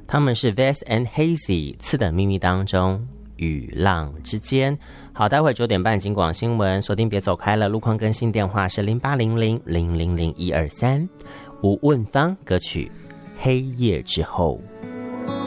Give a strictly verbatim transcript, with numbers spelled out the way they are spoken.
他们是 Vast and Hazy 次的秘密当中与浪之间。好，待会九点半金广新闻，锁定别走开了。路况更新电话是零八零零零零零一二三。吴问芳歌曲《黑夜之后》。